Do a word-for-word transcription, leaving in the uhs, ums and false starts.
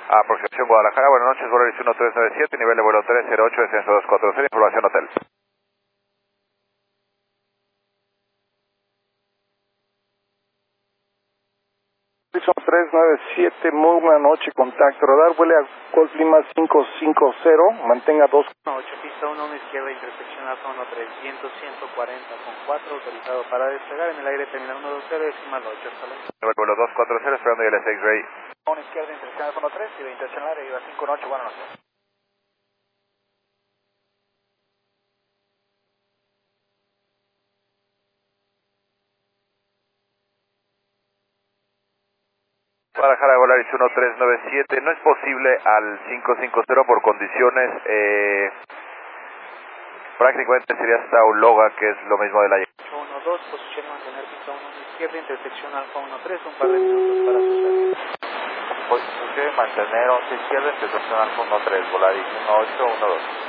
Aproximación Guadalajara, buenas noches, Volaris uno tres nueve siete, nivel de vuelo tres cero ocho, descenso dos cuatro cero, información hotel. tres nueve siete, muy buena noche, contacto radar, vuele a Golf Lima cinco cinco cero, mantenga dos. ocho, pista uno, izquierda, intersección Alfa uno tres, viento ciento cuarenta con cuatro, autorizado para despegar en el aire, terminal uno dos cero, decimal ocho, hasta luego. Nivel vuelo dos cuatro cero, esperando I L S X-Ray. Una izquierda, intersección Alfa uno tres, y veinte en el aire, iba cinco ocho, buenas noches. Guadalajara, Volaris uno tres nueve siete, no es posible al cinco cinco cero por condiciones, eh, prácticamente sería hasta Uloga, que es lo mismo de la... uno dos, posición y mantener pista uno, izquierda, intersección Alfa uno tres, un par de minutos para su salida. Posición y mantener once izquierda, intersección Alfa uno tres, Volaris uno ocho uno dos.